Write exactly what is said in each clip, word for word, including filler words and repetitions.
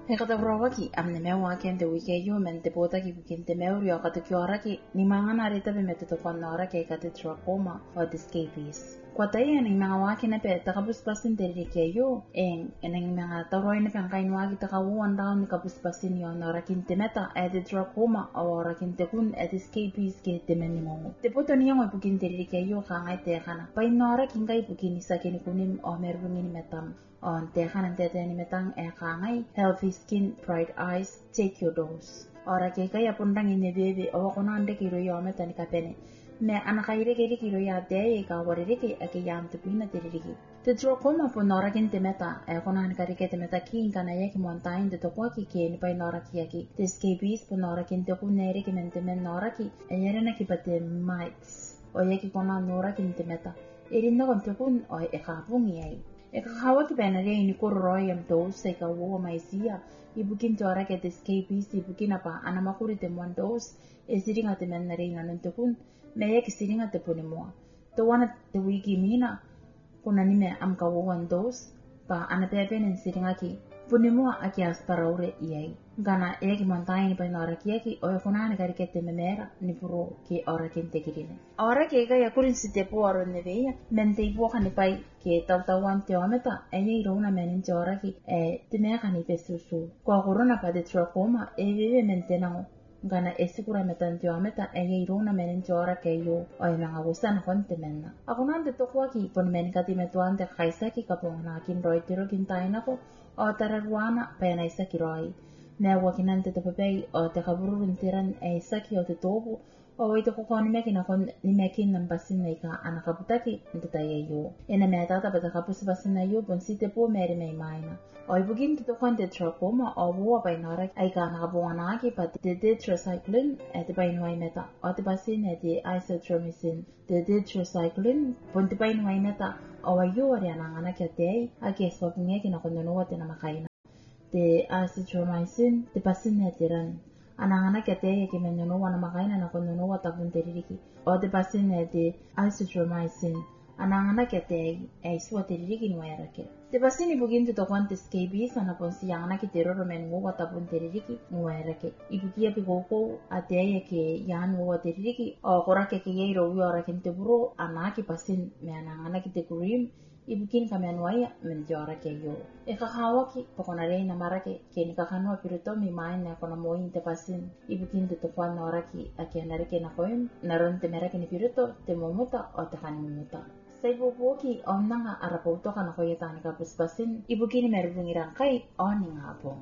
Hekatavrovaki amne mewaken de wike human de potaki bukin de meurio katakioraki ni mangana rita bimete to konora ke katitrokoma for the scabies. Kwatay ni mga waki na pe takabuspasin de keyo en enang mga toroy na pangkain waki takawuan down ni kabuspasin yon norakin temeta editrokoma o rakin tekun at scabies ke temenimo. De poto niyang bukin de keyo kangay te kana. Pay nora kingay bukin isa kinikunim o merbungin metam. On tekan tete ni metang e kangay healthy skin bright eyes take your dose ora ke kaya pundang ini bebe o kono ande kiro yo metani kapene me anakaire ke kiro ya de ka warire ke ake yam tupina teriki te trokoma po nora kin temeta e kono an kari ke temeta kin kana ye ki montain de to kwa ki ke ni pai nora ki aki te scabies po nora kin te kunere ki mentemen nora ki e yere na ki pate mites o ye ki kono nora kin temeta irinna kon te kun o e ka pungi ai e ka hawa ki benare ini koroi am dos e ka wo maisia ibukin tora ke te scabies ibukin apa ana makuri te mon dos e siringa te menare ina nante kun me ye ki siringa te pone moa to wana te wiki mina kuna nime am ka wo wan dos pa ana pepe nen siringa ki pone moa aki asparaure iai gana e ki montaini pa nora ki aki o e kuna ana kari ke te memera ni puro ki ora kente kirine ora ke ga ya kurin site po aro ne veia mente i buoka ni pai ke tau tau am te ometa e ye irona menin te ora ki e te mea kani pesusu kua korona pa de trokoma e vive mente nango gana e sikura metan te ometa e ye irona menin te ora ke yo o e manga gusana konte menna ako nante tokua ki pon meni kati metuante kaisaki kapongana kin roi tiro kin tainako o tararuana pa yana isaki roi ne wakinante te papei o te kabururun tiran e isaki o te tobu o i te koko ni meki na kon ni meki na basin nei ka ana kaputaki nte tai e yo. Ena mea tata pa te kapusi basin na yo bon si te po meri mei maina. O i bugin te tokon te trokoma o bua pai nara ai ka ana kapuana aki pa te tetracycline e te pai nuai meta. O te basin e te isotromycin. Te tetracycline pon te pai nuai meta o a yo ari ana ngana kia te ei aki e swapunge ki na kondonua te na makaina. Te isotromycin te basin e te ran. Anangana kia te ke me nonoa na makaina na ko nonoa tapun te ririki. O te pasin e te isotromycin. Anangana kia te e isua te ririki nua erake. Te pasin i bukin te tokuan te scabies ana ponsi yangana ki te roro men ngua tapun te ririki nua erake. I bukia pi koko a te e ke yan ngua te ririki. O korake ke yeiro ui ora ken te buro ana ki pasin me anangana ki te kurim. Ibukin ka meanuaya men te ora ke yo. E kakawaki pakona rei na marake ke ni kakanua pirutomi main na kona moin te pasin. Ibukin te tokuan na oraki a ke anarike na koim. Naron te merake ni piruto te momuta o te kani momuta. Sa ibubuki o nanga arapauto ka na koyata ni kapus pasin. Ibukin ni merubungi rangkai o ni nga apong.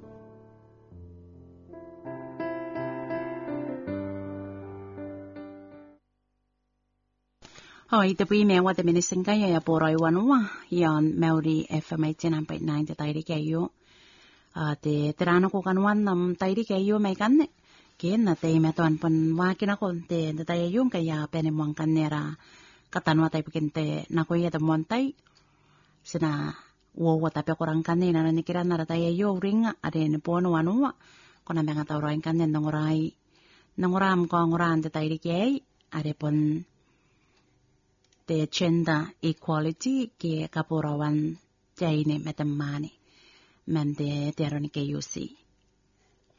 Hoi, te pui mea wate menisinga ya ya poroi wanua, yon Maori F M eighty-nine point nine te tairi kia iyo. Te terano ko kanuan nam tairi kia iyo mai kanne. Ke na te mea tuan pon wakina ko te te tairi iyo ka ya pene muang kanne ra katanua tai pikin te nako iya te muang tai. Sina uowa tapi korang kanne na nanikira na ra tairi iyo ringa ade ne pono wanua. Kona mea ngata uroin kanne nangurai. Nanguram ko anguran te tairi kia ei. Ade pon te gender equality ke kapurawan jaine metamani mem te teroni ke yusi